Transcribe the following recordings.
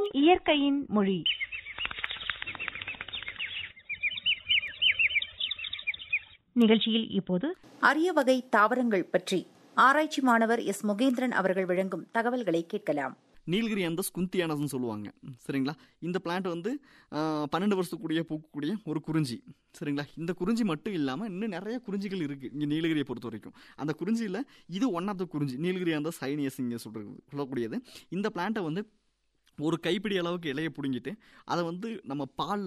இயற்கையின் மொழி. நிகழ்ச்சியில் இப்போது அரிய வகை தாவரங்கள் பற்றி ஆராய்ச்சி மாணவர் எஸ் முகேந்திரன் அவர்கள் வழங்கும் தகவல்களை கேட்கலாம். நீலகிரி அந்த குந்தியானஸ்ன்னு சொல்லுவாங்க. சரிங்களா, இந்த பிளான்ட் வந்து 12 வருஷத்துக்குரிய பூக்கக்கூடிய ஒரு குறிஞ்சி. சரிங்களா, இந்த குறிஞ்சி மட்டும் இல்லாமல் இன்னும் நிறைய குறிஞ்சிகள் இருக்குது இங்கே நீலகிரியை பொறுத்த வரைக்கும். அந்த குறிஞ்சியில் இது ஒன் ஆஃப் த குறிஞ்சி, நீலகிரி அந்த சைனியஸ் இங்கே சொல்லக்கூடியது. இந்த பிளான்ட்டை வந்து ஒரு கைப்பிடி அளவுக்கு இலையை பிடுங்கிட்டு அதை வந்து நம்ம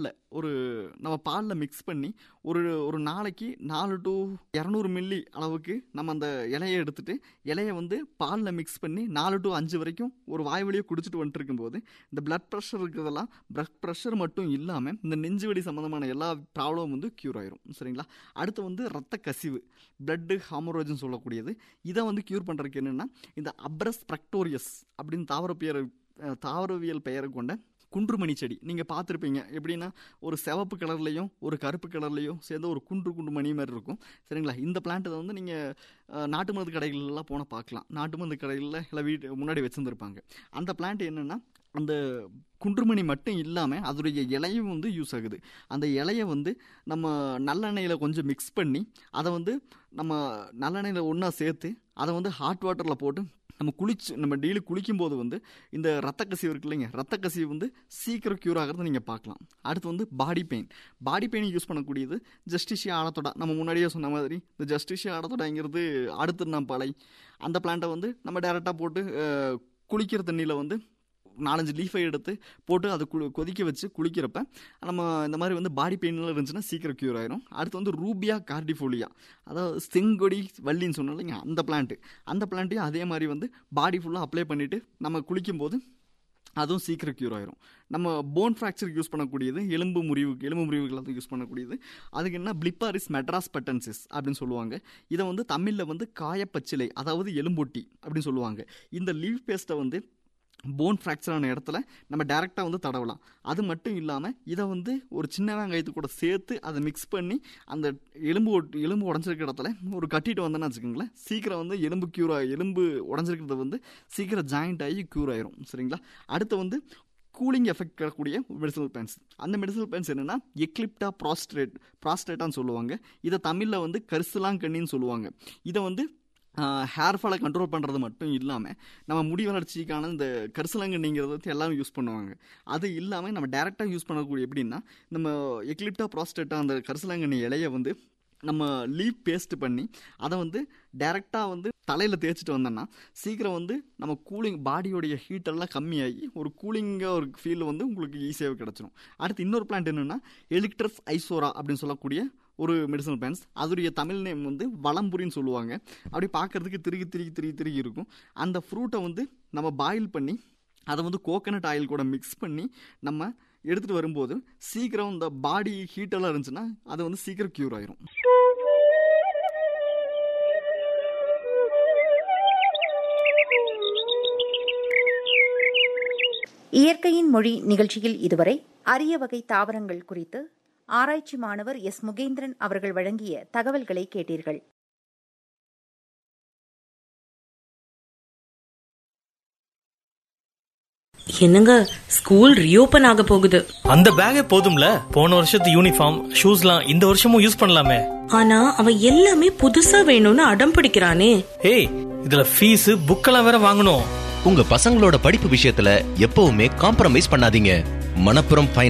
பாலில் மிக்ஸ் பண்ணி ஒரு நாளைக்கு 4 to 200 மில்லி அளவுக்கு நம்ம அந்த இலையை எடுத்துட்டு இலையை வந்து பாலில் மிக்ஸ் பண்ணி 4 to 5 வரைக்கும் ஒரு வாய் வழியை குடிச்சிட்டு வந்துட்டு இருக்கும்போது இந்த பிளட் ப்ரெஷர் இருக்கிறதெல்லாம் பிளட் ப்ரெஷர் மட்டும் இல்லாமல் இந்த நெஞ்சு வலி சம்மந்தமான எல்லா ப்ராப்ளமும் வந்து க்யூர் ஆயிரும். சரிங்களா, அடுத்து வந்து ரத்த கசிவு, பிளட்டு ஹாமரோஜன் சொல்லக்கூடியது. இதை வந்து க்யூர் பண்ணுறதுக்கு என்னென்னா இந்த அப்ரஸ் பிரக்டோரியஸ் அப்படின்னு தாவரவியல் பெயரை கொண்ட குன்றுமணி செடி நீங்கள் பார்த்துருப்பீங்க. எப்படின்னா ஒரு சிவப்பு கலர்லையும் ஒரு கருப்பு கலர்லையும் சேர்ந்து ஒரு குன்று மணி மாதிரி இருக்கும். சரிங்களா, இந்த பிளான்ட்டை வந்து நீங்கள் நாட்டு மருந்து கடைகளெலாம் போனால் பார்க்கலாம். நாட்டு மருந்து கடைகளில் எல்லாம் வீட்டு முன்னாடி வச்சுருந்துருப்பாங்க. அந்த பிளான்ட் என்னென்னா அந்த குன்றுமணி மட்டும் இல்லாமல் அதோடைய இலையும் வந்து யூஸ் ஆகுது. அந்த இலையை வந்து நம்ம நல்லெண்ணெயில் கொஞ்சம் மிக்ஸ் பண்ணி அதை வந்து நம்ம நல்லெண்ணெயில் ஒன்றா சேர்த்து அதை வந்து ஹாட் வாட்டரில் போட்டு நம்ம டெய்லி குளிக்கும்போது வந்து இந்த ரத்த கசிவு இருக்கு இல்லைங்க, ரத்த கசிவு வந்து சீக்கிரம் க்யூர் ஆகிறத நீங்கள் பார்க்கலாம். அடுத்து வந்து பாடி பெயின் யூஸ் பண்ணக்கூடியது ஜஸ்டிஷியா ஆடத்தோடா. நம்ம முன்னாடியே சொன்ன மாதிரி இந்த ஜஸ்டிஷியா ஆடத்தோடாங்கிறது ஆடுத்திருந்தாம்பாலை. அந்த பிளான்ட்டை வந்து நம்ம டேரெக்டாக போட்டு குளிக்கிற தண்ணியில் வந்து 4-5 லீஃபை எடுத்து போட்டு அதை கொதிக்க வச்சு குளிக்கிறப்ப நம்ம இந்த மாதிரி வந்து பாடி பெயின்லாம் இருந்துச்சுன்னா சீக்கிரம் க்யூர் ஆயிரும். அடுத்து வந்து ரூபியா கார்டிஃபோலியா, அதாவது செங்கொடி வள்ளின்னு சொன்னோம் இல்லைங்க, அந்த பிளான்ட்டையும் அதே மாதிரி வந்து பாடி ஃபுல்லாக அப்ளை பண்ணிவிட்டு நம்ம குளிக்கும்போது அதுவும் சீக்கிரம் க்யூர் ஆயிரும். நம்ம போன் ஃப்ராக்சருக்கு யூஸ் பண்ணக்கூடியது எலும்பு முறிவுகள் யூஸ் பண்ணக்கூடியது. அதுக்கு என்ன பிளிப்பாரிஸ் மெட்ராஸ் பட்டன்சிஸ் அப்படின்னு சொல்லுவாங்க. இதை வந்து தமிழில் வந்து காயப்பச்சிலை, அதாவது எலும்பொட்டி அப்படின்னு சொல்லுவாங்க. இந்த லீவ் பேஸ்ட்டை வந்து போன் ஃப்ராக்சரான இடத்துல நம்ம டேரெக்டாக வந்து தடவலாம். அது மட்டும் இல்லாமல் இதை வந்து ஒரு சின்ன வெங்காயத்து கூட சேர்த்து அதை மிக்ஸ் பண்ணி அந்த எலும்பு உடஞ்சிருக்கிற இடத்துல ஒரு கட்டிட்டு வந்தோன்னு வச்சுக்கோங்களேன், சீக்கிரம் வந்து எலும்பு உடஞ்சிருக்கிறத வந்து சீக்கிரம் ஜாயிண்ட் ஆகி க்யூர் ஆயிரும். சரிங்களா, அடுத்து வந்து கூலிங் எஃபெக்ட் இருக்கக்கூடிய மெடிசனல் பிளான்ஸ். அந்த மெடிசனல் பிளான்ஸ் என்னென்னா எக்லிப்டா ப்ராஸ்ட்ரேட்டான்னு சொல்லுவாங்க. இதை தமிழில் வந்து கரிசலாங்கண்ணின்னு சொல்லுவாங்க. இதை வந்து ஹேர் ஃபாலை கண்ட்ரோல் பண்ணுறது மட்டும் இல்லாமல் நம்ம முடி வளர்ச்சிக்கான இந்த கரிசலாங்கண்ணிங்கிறத வச்சு எல்லாரும் யூஸ் பண்ணுவாங்க. அது இல்லாமல் நம்ம டேரெக்டாக யூஸ் பண்ணக்கூடிய எப்படின்னா நம்ம எக்லிப்டா ப்ராஸ்ட்ரேட்டா அந்த கரிசலாங்கண்ணி இலையை வந்து நம்ம லீவ் பேஸ்ட் பண்ணி அதை வந்து டேரெக்டாக வந்து தலையில் தேய்ச்சிட்டு வந்தோன்னா சீக்கிரம் வந்து நம்ம பாடியோடைய ஹீட்டெல்லாம் கம்மியாகி ஒரு கூலிங்காக ஒரு ஃபீல் வந்து உங்களுக்கு ஈஸியாகவே கிடச்சிடும். அடுத்து இன்னொரு பிளான்ட் என்னென்னா எலிக்ட்ரஸ் ஐசோரா அப்படின்னு சொல்லக்கூடிய ஒரு மெடிசனல் பிளான்ஸ். அதோடைய தமிழ் நேம் வந்து வளம்புரின்னு சொல்லுவாங்க. அப்படி பார்க்குறதுக்கு திருகி இருக்கும். அந்த ஃப்ரூட்டை வந்து நம்ம பாயில் பண்ணி அதை வந்து கோகனட் ஆயில் கூட மிக்ஸ் பண்ணி நம்ம எடுத்துகிட்டு வரும்போது சீக்கிரம் இந்த பாடி ஹீட்டெல்லாம் இருந்துச்சுன்னா அது வந்து சீக்கிரம் க்யூர் ஆயிரும். இயற்கையின் மொழி நிகழ்ச்சியில் இதுவரை அரிய வகை தாவரங்கள் குறித்து ஆராய்ச்சி மாணவர் எஸ் முகேந்திரன் அவர்கள் வழங்கிய தகவல்களை கேட்டீர்கள். என்னங்க, ஸ்கூல் ரீஓபன் ஆக போகுது. அந்த பேக்கே போதும்ல, போன வருஷத்து யூனிஃபார்ம் ஷூஸ்லாம் இந்த வருஷமும் யூஸ் பண்ணலாமே. ஆனா அவன் எல்லாமே புதுசா வேணும்னு அடம் பிடிக்கிறானே. ஏய், இதுல ஃபீஸ் புக்கெல்லாம் வேற வாங்கணும். உங்க பசங்களோட படிப்பு விஷயத்துல எப்பவுமே காம்ப்ரமைஸ் பண்ணாதீங்க. மணப்புரம்